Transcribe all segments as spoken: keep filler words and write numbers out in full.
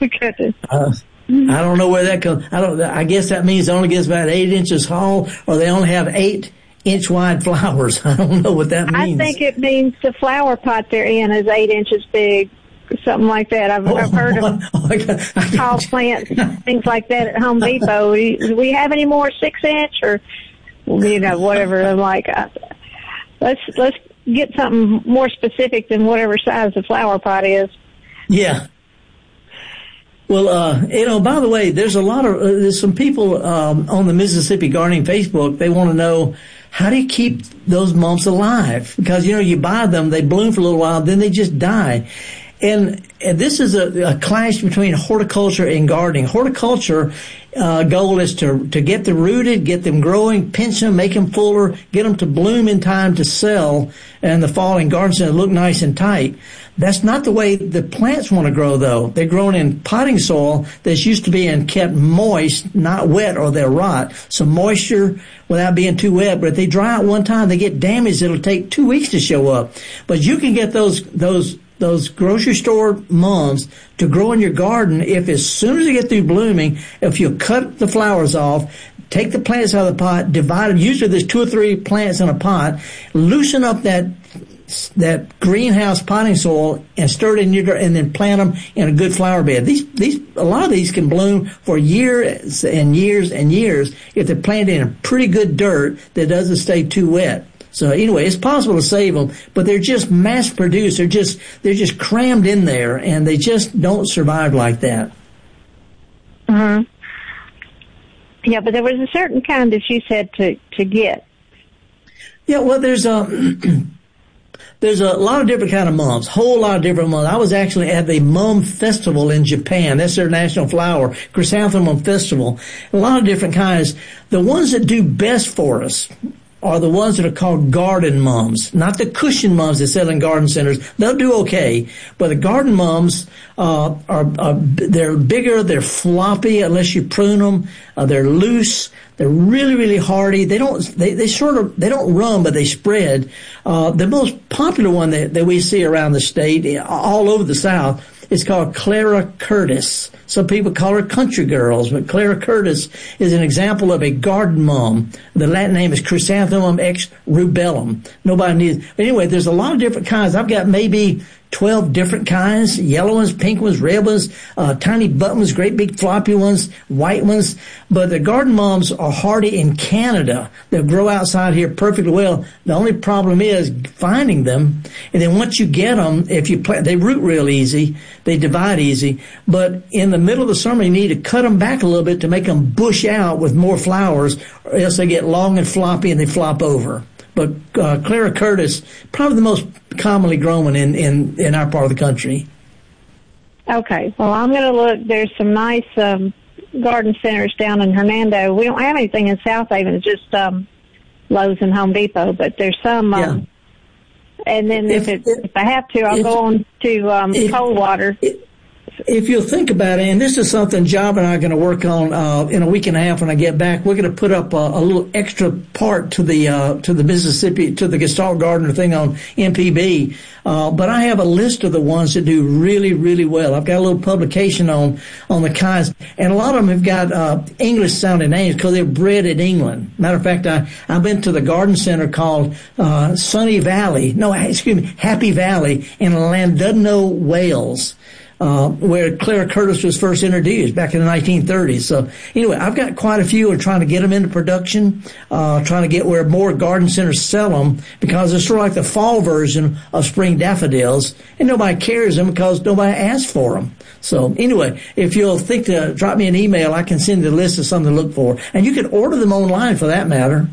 Goodness. Uh, I don't know where that comes. I don't. I guess that means it only gets about eight inches tall, or they only have eight inch wide flowers. I don't know what that means. I think it means the flower pot they're in is eight inches big, something like that. I've, oh, I've heard of oh, I got, I got tall plants, things like that at Home Depot. Do we have any more six inch or, you know, whatever? I'm like, uh, let's let's get something more specific than whatever size the flower pot is. Yeah. Well, uh, you know, by the way, there's a lot of, uh, there's some people, um, on the Mississippi Gardening Facebook, they want to know, how do you keep those mumps alive? Because, you know, you buy them, they bloom for a little while, then they just die. And, and this is a, a clash between horticulture and gardening. Horticulture, uh, goal is to, to get them rooted, get them growing, pinch them, make them fuller, get them to bloom in time to sell in the fall in garden center, look nice and tight. That's not the way the plants want to grow, though. They're grown in potting soil that's used to be and kept moist, not wet, or they'll rot. So moisture without being too wet. But if they dry out one time, they get damaged. It'll take two weeks to show up. But you can get those those those grocery store mums to grow in your garden if, as soon as they get through blooming, if you cut the flowers off, take the plants out of the pot, divide them. Usually there's two or three plants in a pot. Loosen up that that greenhouse potting soil and stir it in your, and then plant them in a good flower bed. These, these, a lot of these can bloom for years and years and years if they're planted in a pretty good dirt that doesn't stay too wet. So anyway, it's possible to save them, but they're just mass produced. They're just, they're just crammed in there, and they just don't survive like that. Mm-hmm. Yeah, but there was a certain kind that you said to, to get. Yeah, well, there's a, there's a lot of different kind of mums, whole lot of different mums. I was actually at the Mum Festival in Japan. That's their national flower, Chrysanthemum Festival. A lot of different kinds. The ones that do best for us are the ones that are called garden mums, not the cushion mums that sell in garden centers. They'll do okay, but the garden mums uh, are, are they're bigger, they're floppy unless you prune them, uh, they're loose, they're really really hardy. They don't they they sort of they don't run, but they spread. Uh, the most popular one that, that we see around the state, all over the South, is called Clara Curtis. Some people call her country girls, but Clara Curtis is an example of a garden mum. The Latin name is Chrysanthemum ex rubellum. Nobody needs. But anyway, there's a lot of different kinds. I've got maybe twelve different kinds: yellow ones, pink ones, red ones, uh, tiny button ones, great big floppy ones, white ones. But the garden mums are hardy in Canada. They'll grow outside here perfectly well. The only problem is finding them. And then once you get them, if you plant, they root real easy, they divide easy. But in the middle of the summer, you need to cut them back a little bit to make them bush out with more flowers, or else they get long and floppy and they flop over. But uh, Clara Curtis, probably the most commonly grown one in, in, in our part of the country. Okay. Well, I'm going to look. There's some nice um, garden centers down in Hernando. We don't have anything in South Haven. It's just um, Lowe's and Home Depot. But there's some. Um, yeah. And then if, if, it, if I have to, I'll if, go on to um, if, Coldwater. If, If you'll think about it, and this is something Job and I are going to work on uh, in a week and a half when I get back, we're going to put up a, a little extra part to the uh, to the Mississippi, to the Gestalt Gardener thing on M P B. Uh, but I have a list of the ones that do really, really well. I've got a little publication on on the kinds, and a lot of them have got uh, English-sounding names because they're bred in England. Matter of fact, I I've been to the garden center called uh, Sunny Valley, no, excuse me, Happy Valley in Llandudno, Wales. Uh, where Clara Curtis was first introduced back in the nineteen thirties. So anyway, I've got quite a few and trying to get them into production, uh, trying to get where more garden centers sell them, because they're sort of like the fall version of spring daffodils, and nobody carries them because nobody asked for them. So anyway, if you'll think to drop me an email, I can send you a list of something to look for. And you can order them online for that matter.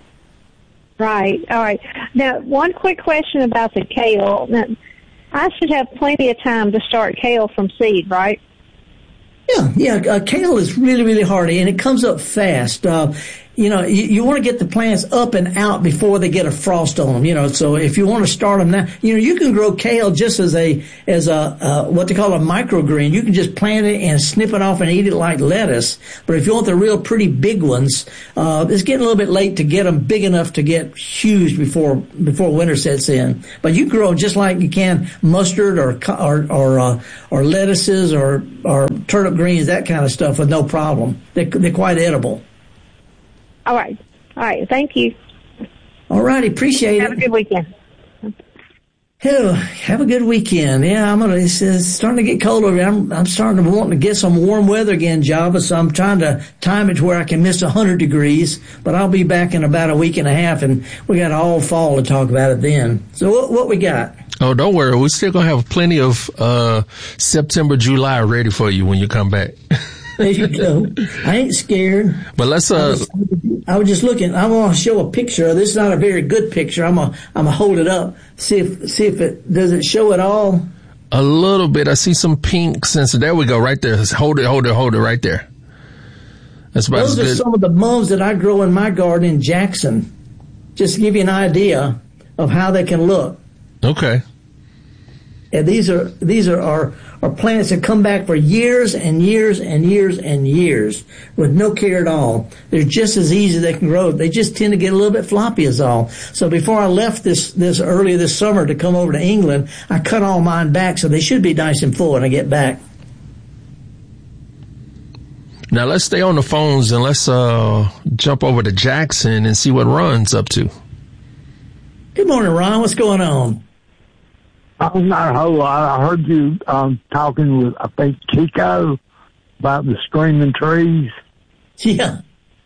Right. All right. Now, one quick question about the kale. Now, I should have plenty of time to start kale from seed, right? Yeah, yeah. Uh, kale is really, really hardy, and it comes up fast. Uh, you know, you, you want to get the plants up and out before they get a frost on them, you know. So if you want to start them now, you know, you can grow kale just as a, as a, uh, what they call a microgreen. You can just plant it and snip it off and eat it like lettuce. But if you want the real pretty big ones, uh, it's getting a little bit late to get them big enough to get huge before, before winter sets in. But you grow just like you can mustard or, or, or, uh, or lettuces or, or turnip greens, that kind of stuff with no problem. They're, they're quite edible. All right. All right. Thank you. All righty. Appreciate it. Have a good weekend. Oh, have a good weekend. Yeah, I'm gonna. It's, it's starting to get cold over here. I'm, I'm starting to want to get some warm weather again, Java. So I'm trying to time it to where I can miss a hundred degrees. But I'll be back in about a week and a half, and we got all fall to talk about it then. So what, what we got? Oh, don't worry. We're still gonna have plenty of uh September, July ready for you when you come back. There you go. I ain't scared. But let's. Uh, I was, I was just looking. I want to show a picture. This is not a very good picture. I'm gonna. I'm gonna hold it up. See if. See if it does it show it all. A little bit. I see some pinks and so there we go. Right there. Hold it. Hold it. Hold it. Right there. That's about Those as are good. some of the mums that I grow in my garden in Jackson. Just to give you an idea of how they can look. Okay. And these are these are our, our plants that come back for years and years and years and years with no care at all. They're just as easy as they can grow. They just tend to get a little bit floppy is all. So before I left this this earlier this summer to come over to England, I cut all mine back so they should be nice and full when I get back. Now let's stay on the phones and let's uh jump over to Jackson and see what Ron's up to. Good morning, Ron. What's going on? Oh, not a whole lot. I heard you um, talking with, I think, Chico about the screaming trees. Yeah.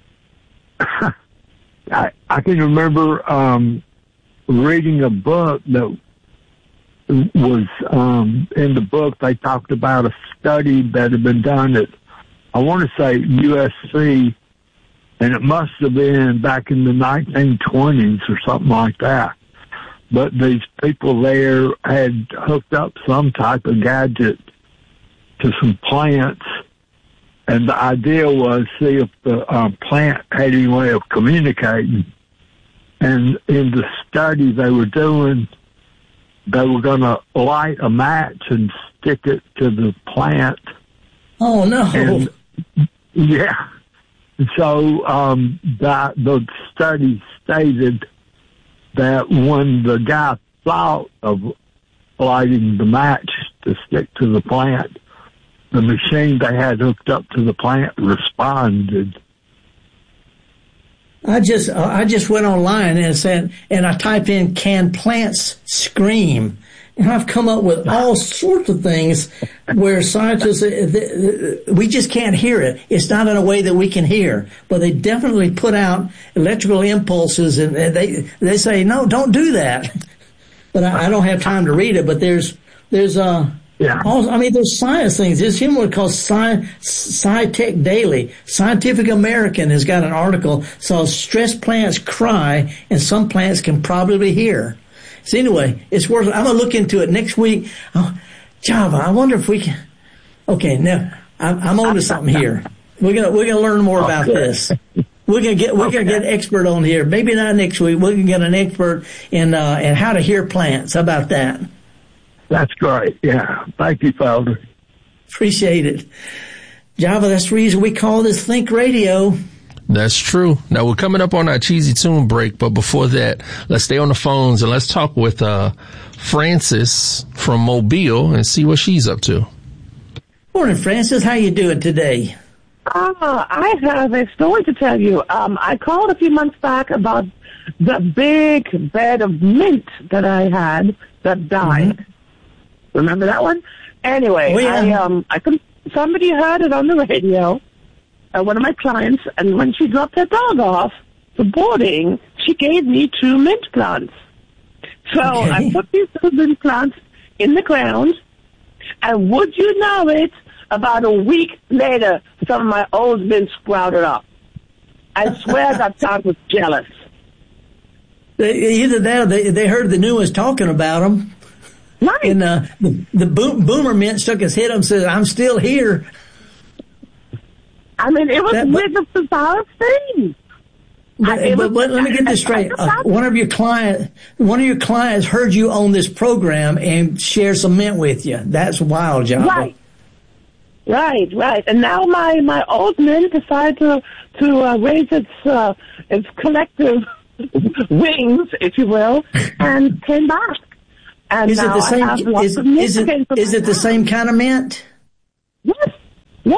I, I can remember um, reading a book that was um, in the book. They talked about a study that had been done at, I want to say, U S C, and it must have been back in the nineteen twenties or something like that. But these people there had hooked up some type of gadget to some plants, and the idea was see if the um, plant had any way of communicating. And in the study they were doing, they were going to light a match and stick it to the plant. Oh, no. And, yeah. So um, the, the study stated that when the guy thought of lighting the match to stick to the plant, the machine they had hooked up to the plant responded. I just I just went online and said, and I typed in "can plants scream," and I've come up with all sorts of things where scientists we just can't hear it. It's not in a way that we can hear, but they definitely put out electrical impulses, and they they say no, don't do that. But I, I don't have time to read it. But there's there's uh. Yeah. Also, I mean, there's science things. There's even one called Sci, Sci-Tech Daily. Scientific American has got an article called "Stressed Plants Cry, and Some Plants Can Probably Hear." So anyway, it's worth. I'm gonna look into it next week. Oh, Java, I wonder if we can. Okay, now I'm, I'm on to something here. We're gonna we're gonna learn more okay. about this. We're gonna get we're okay. gonna get an expert on here. Maybe not next week. We're gonna get an expert in uh, in how to hear plants. How about that? That's great. Yeah. Thank you, Felder. Appreciate it. Java, that's the reason we call this Think Radio. That's true. Now, we're coming up on our cheesy tune break, but before that, let's stay on the phones and let's talk with uh Frances from Mobile and see what she's up to. Morning, Frances. How you doing today? Uh, I have a story to tell you. Um, I called a few months back about the big bed of mint that I had that died. Mm-hmm. Remember that one? Anyway, oh, yeah. I um, I could, somebody heard it on the radio, uh, one of my clients, and when she dropped her dog off for boarding, she gave me two mint plants. So okay. I put these two mint plants in the ground, and would you know it, about a week later, some of my old mint sprouted up. I swear that plant was jealous. They, either that or they, they heard the new ones talking about them. Right. And uh, the, the boom, boomer mint stuck his head up and said, "I'm still here." I mean, it was that, with the bizarre thing. But, but, but let me get this straight. Uh, one of your client, one of your clients heard you on this program and shared some mint with you. That's wild, Java. Right. Right, right. And now my, my old mint decided to, to uh, raise its, uh, its collective wings, if you will, and came back. And is it the same, is, is it, is it the same kind of mint? Yes, yes.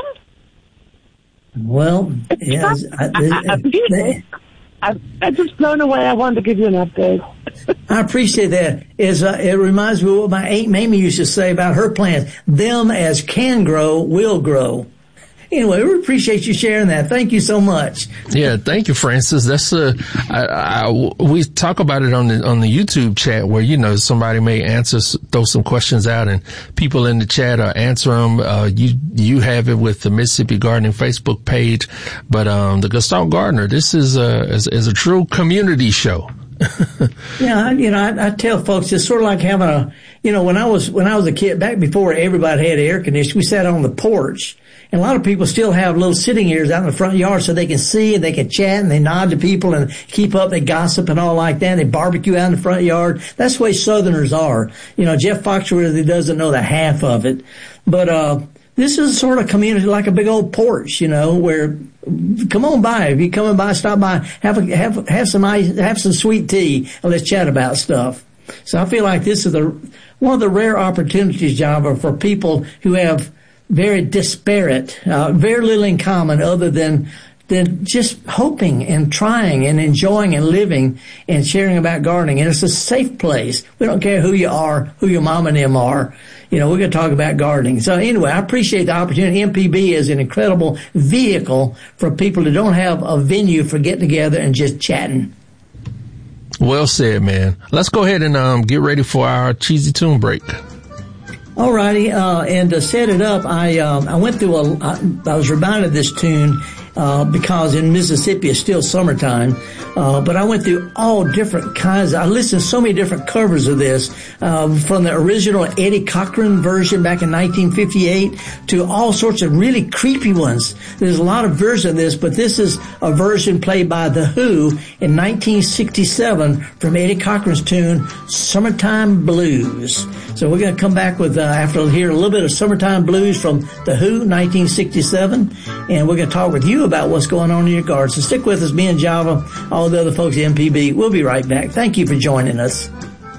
Well, yeah. I, I, I, I, I'm just blown away. I wanted to give you an update. I appreciate that. Is uh, it reminds me of what my Aunt Mamie used to say about her plants. Them as can grow will grow. Anyway, we appreciate you sharing that. Thank you so much. Yeah, thank you, Francis. That's uh, I, I, we talk about it on the on the YouTube chat where you know somebody may answer, throw some questions out, and people in the chat are answer them. Uh, you you have it with the Mississippi Gardening Facebook page, but um, the Gestalt Gardener, this is a is, is a true community show. Yeah, you know, I, I tell folks it's sort of like having a, you know, when I was when I was a kid, back before everybody had air conditioning, we sat on the porch. And a lot of people still have little sitting areas out in the front yard so they can see and they can chat and they nod to people and keep up, they gossip and all like that. They barbecue out in the front yard. That's the way Southerners are. You know, Jeff Foxworthy doesn't know the half of it. But, uh, this is sort of community like a big old porch, you know, where come on by. If you're coming by, stop by, have a, have, have some ice, have some sweet tea and let's chat about stuff. So I feel like this is the, one of the rare opportunities, Java, for people who have very disparate, uh, very little in common other than than just hoping and trying and enjoying and living and sharing about gardening. And it's a safe place. We don't care who you are, who your mom and them are. You know, we're going to talk about gardening. So anyway, I appreciate the opportunity. M P B is an incredible vehicle for people that don't have a venue for getting together and just chatting. Well said, man. Let's go ahead and um, get ready for our cheesy tune break. Alrighty, uh, and to set it up, I, um, I went through a, I, I was reminded of this tune, uh, because in Mississippi it's still summertime, uh, but I went through all different kinds. I listened to so many different covers of this, uh, from the original Eddie Cochran version back in nineteen fifty-eight to all sorts of really creepy ones. There's a lot of versions of this, but this is a version played by The Who in nineteen sixty-seven from Eddie Cochran's tune, Summertime Blues. So we're going to come back with, uh, after hear a little bit of Summertime Blues from The Who, nineteen sixty-seven, and we're going to talk with you about what's going on in your garden. So stick with us, me and Java, all the other folks at M P B. We'll be right back. Thank you for joining us.